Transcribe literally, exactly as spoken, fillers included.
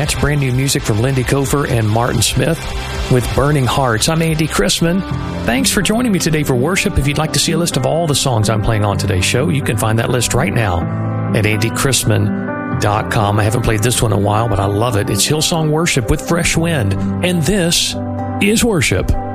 That's brand new music from Lindy Cofer and Martin Smith with Burning Hearts. I'm Andy Chrisman. Thanks for joining me today for worship. If you'd like to see a list of all the songs I'm playing on today's show, you can find that list right now at andy chrisman dot com. I haven't played this one in a while, but I love it. It's Hillsong Worship with Fresh Wind, and this is worship.